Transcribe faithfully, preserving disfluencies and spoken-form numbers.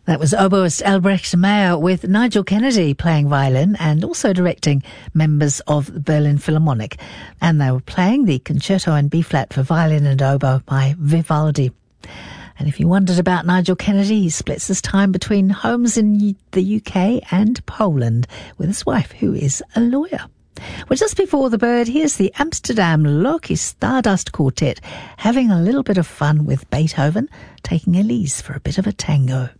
That was oboist Albrecht Meyer with Nigel Kennedy playing violin and also directing members of the Berlin Philharmonic. And they were playing the Concerto in B-flat for violin and oboe by Vivaldi. And if you wondered about Nigel Kennedy, he splits his time between homes in the U K and Poland with his wife, who is a lawyer. Well, just before the bird, here's the Amsterdam Loki Stardust Quartet having a little bit of fun with Beethoven, taking Elise for a bit of a tango.